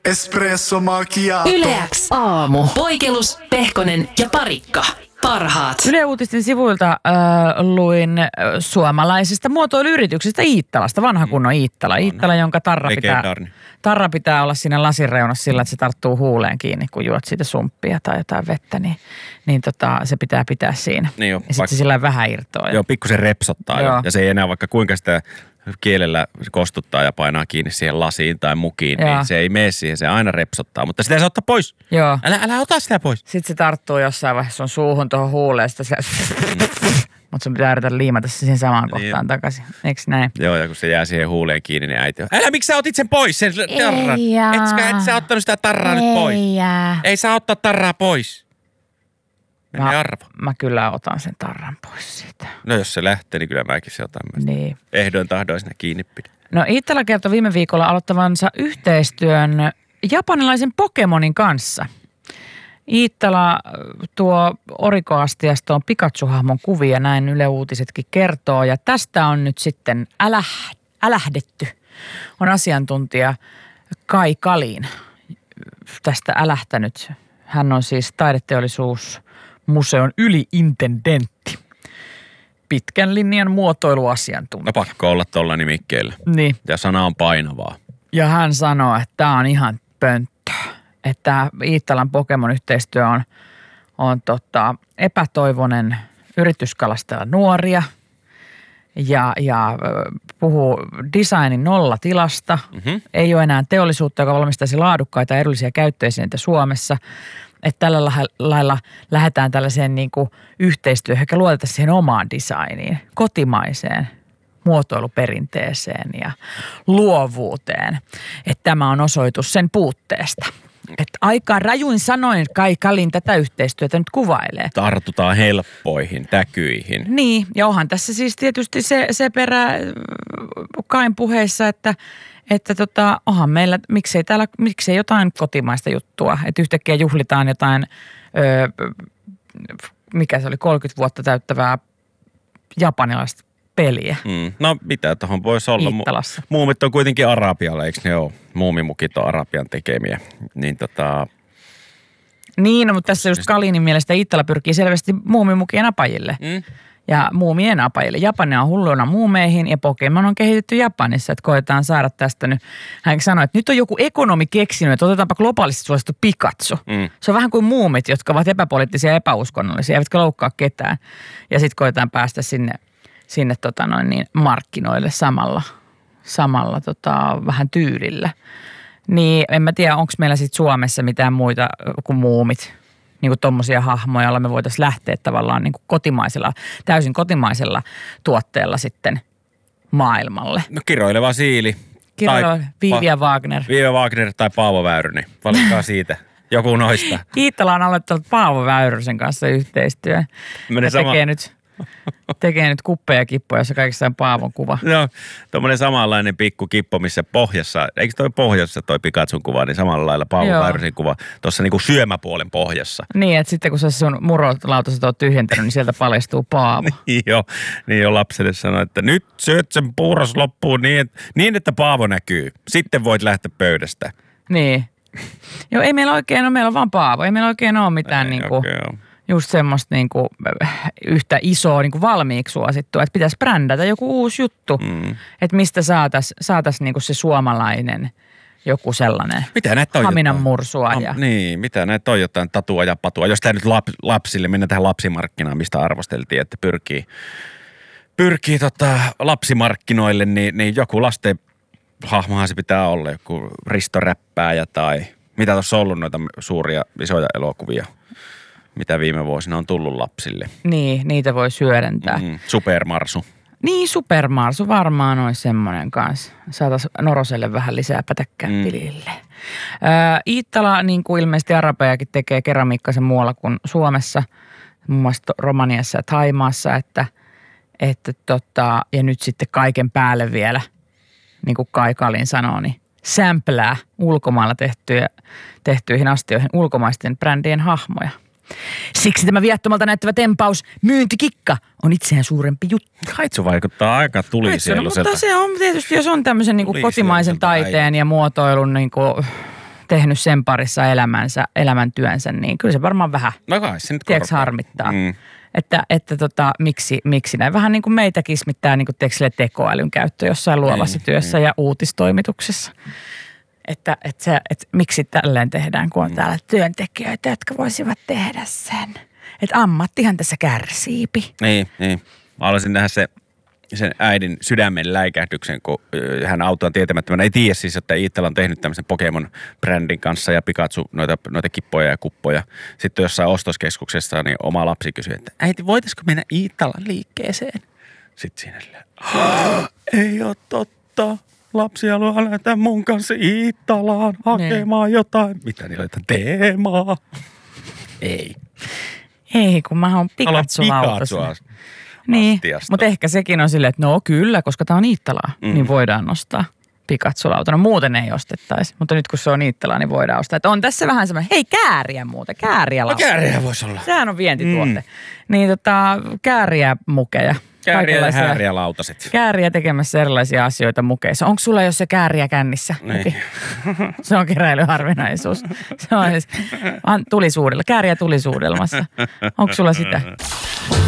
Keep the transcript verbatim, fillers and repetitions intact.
Espresso macchiato. Yle X aamu. Poikelus, Pehkonen ja Parikka. Parhaat. Yle Uutisten sivuilta äh, luin äh, suomalaisesta muotoiluyrityksestä Iittalasta, vanha kunnon Iittala. Iittala, jonka tarra pitää, tarra pitää olla siinä lasin reunassa sillä, että se tarttuu huuleen kiinni, kun juot siitä sumppia tai jotain vettä, niin, niin tota, se pitää pitää siinä. Niin jo, ja sitten se sillä vähän irtoaa. Joo, pikkusen repsottaa jo. Ja se ei enää vaikka kuinka sitä kielellä kostuttaa ja painaa kiinni siihen lasiin tai mukiin, Joo. niin se ei mene siihen, se aina repsottaa. Mutta sitä ei saa ottaa pois. Joo. Älä, älä ota sitä pois. Sitten se tarttuu jossain vaiheessa sun suuhun tuohon huuleen, sitä se... Mutta sun pitää yrittää liimata se siihen samaan niin. kohtaan takaisin. Eikö näin? Joo, ja kun se jää siihen huuleen kiinni, niin äiti on, älä, miksi sä otit sen pois, sen tarran? Etkä, et sä ottanut sitä tarraa ei nyt pois. Jää. Ei saa ottaa tarraa pois. Mene mä, arvo. Mä kyllä otan sen tarran pois siitä. No jos se lähtee, niin kyllä mäkin se otan. Niin. Ehdoin tahdoin sinne kiinni pidä. No Iittala kertoi viime viikolla aloittavansa yhteistyön japanilaisen Pokemonin kanssa. Iittala tuo orikoastiasta on Pikachu-hahmon kuvia, näin Yle Uutisetkin kertoo. Ja tästä on nyt sitten äläh, älähdetty. On asiantuntija Kai Kalin tästä älähtänyt. Hän on siis taideteollisuusmuseon yliintendentti. Pitkän linjan muotoiluasiantuntija. No pakko olla tuolla nimikkeellä. Niin. Ja sana on painavaa. Ja hän sanoo, että tämä on ihan pönttöä. Että Iittalan Pokemon-yhteistyö on, on tota, epätoivoinen yritys kalastella nuoria ja, ja puhuu designin nollatilasta. Mm-hmm. Ei ole enää teollisuutta, joka valmistaisi laadukkaita ja edullisia käyttöesineitä Suomessa. Että tällä lailla lähdetään tällaiseen niin kuin yhteistyöhön, eikä luoteta siihen omaan designiin, kotimaiseen muotoiluperinteeseen ja luovuuteen. Että tämä on osoitus sen puutteesta. Että aika rajuin sanoin Kai Kalin tätä yhteistyötä nyt kuvailee. Tartutaan helppoihin täkyihin. Niin, ja onhan tässä siis tietysti se, se perä Kain puheissa, että Että tota, onhan meillä, miksei täällä, miksei jotain kotimaista juttua, että yhtäkkiä juhlitaan jotain, öö, mikä se oli, kolmekymmentä vuotta täyttävää japanilaista peliä. Mm. No mitä tuohon voisi olla? Iittalassa. Muumit on kuitenkin arabialla, eikö ne ole? Muumimukit on arabian tekemiä, niin tota... Niin, no, mutta tässä just Kalinin mielestä Iittala pyrkii selvästi muumimukien apajille. Mm. Ja muumien apajille. Japani on hulluina muumeihin ja Pokemon on kehitetty Japanissa, että koetaan saada tästä nyt. Hän sanoi, että nyt on joku ekonomi keksinyt, että otetaanpa globaalisti suosittu Pikachu. Mm. Se on vähän kuin muumit, jotka ovat epäpoliittisia ja epäuskonnollisia, eivätkä loukkaa ketään. Ja sitten koetaan päästä sinne, sinne tota noin niin, markkinoille samalla, samalla tota, vähän tyylillä. Niin en mä tiedä, onko meillä sitten Suomessa mitään muita kuin muumit. Niin kuin tommosia hahmoja, joilla me voitaisiin lähteä tavallaan niin kuin kotimaisella, täysin kotimaisella tuotteella sitten maailmalle. No kiroileva siili. Kiroileva, Viivia pa- Wagner. Viivia Wagner tai Paavo Väyrynen. Valitkaa siitä. Joku noista. Iittala on aloittanut Paavo Väyrysen kanssa yhteistyö. Ja sama... tekee nyt, tekee nyt kuppeja kippoja, jossa kaikissa on Paavon kuva. No, tuommoinen samanlainen pikku kippo, missä pohjassa, eikö toi pohjassa toi Pikachun kuva, niin samalla lailla Paavo Väyrysen kuva tuossa niinku syömäpuolen pohjassa. Niin, että sitten kun sä sun murolautaset oot tyhjentänyt, niin sieltä paljastuu Paavo. niin jo, niin jo lapselle sanoi, että nyt syöt sen puuros loppuun niin, että, niin, että Paavo näkyy. Sitten voit lähteä pöydästä. Niin. Joo, ei meillä oikein ole, meillä on vaan Paavo. Ei meillä oikein ole mitään ei, niinku... Okay, just semmoista niinku yhtä isoa niinku valmiiksi suosittua, että pitäisi brändätä joku uusi juttu, mm. että mistä saataisiin saatais niinku se suomalainen joku sellainen haminan mursua. Ja... Niin, mitä näitä on jotain tatua ja patua. Jos tämä nyt lap, lapsille, mennään tähän lapsimarkkinaan, mistä arvosteltiin, että pyrkii, pyrkii tota lapsimarkkinoille, niin, niin joku lasten hahmohan se pitää olla, joku Risto Räppääjä tai mitä tuossa on ollut noita suuria, isoja elokuvia. Mitä viime vuosina on tullut lapsille. Niin, niitä voi syödentää. Mm, Supermarsu. Niin, Supermarsu varmaan olisi semmoinen kanssa. Saataisiin Noroselle vähän lisää pätäkkää mm. tilille. Ää, Iittala, niin kuin ilmeisesti arabejakin, tekee keramiikkaisen muualla kuin Suomessa, muun muassa Romaniassa ja Thaimaassa, että, että tota, ja nyt sitten kaiken päälle vielä, niin kuin Kai Kalin sanoo, niin sämplää ulkomailla tehtyjä, tehtyihin astioihin ulkomaisten brändien hahmoja. Siksi tämä viattomalta näyttävä tempaus, myyntikikka, on itseään suurempi juttu. Haitsu vaikuttaa aika tulisieluiselta. Mutta se on tietysti, jos on tämmöisen niin kuin kotimaisen taiteen ja muotoilun niin kuin tehnyt sen parissa elämänsä, elämäntyönsä, niin kyllä se varmaan vähän, No kai se nyt tiedätkö, korpaa. harmittaa. Mm. Että, että tota, miksi, miksi näin. Vähän niin kuin meitä kismittää niin kuin teksille tekoälyn käyttö jossain luovassa Niin, työssä niin. ja uutistoimituksessa. Että, että, se, että miksi tälleen tehdään, kun on täällä työntekijöitä, jotka voisivat tehdä sen. Että ammattihan tässä kärsiipi. Niin, niin. Mä haluaisin nähdä se, sen äidin sydämen läikähdyksen, kun ö, hän autaan tietämättömänä. Ei tiedä siis, että Iittala on tehnyt tämmöisen Pokemon-brändin kanssa ja Pikachu noita, noita kippoja ja kuppoja. Sitten jossain ostoskeskuksessa niin oma lapsi kysyi, että äiti, voitaisiko mennä Iittalan liikkeeseen? Sitten siinä silleen, ei ole totta. Lapsi haluaa lähteä mun kanssa Iittalaan hakemaan jotain. Mitä niillä on teemaa? Ei. Ei, kun mä oon Haluan Pikachu-lautasena. Pikachua. Niin, astiasta. mutta ehkä sekin on silleen, että no kyllä, koska tää on Iittalaa, mm. niin voidaan nostaa Pikachu-lauta. No muuten ei ostettaisi, mutta nyt kun se on Iittalaa, niin voidaan ostaa. Että on tässä vähän semmoinen, hei kääriä muuten, kääriä No lauta. kääriä voisi olla. Sehän on vientituote. Mm. Niin tota, kääriä mukeja. Kääriä ja Kaikenlaisia- hääriä lautaset. Kääriä tekemässä erilaisia asioita mukeissa. Onko sulla jo se kääriä kännissä? Niin. Se on keräilyharvinaisuus. Se on tulisuudella. Kääriä tulisuudelmassa. Onko sulla sitä?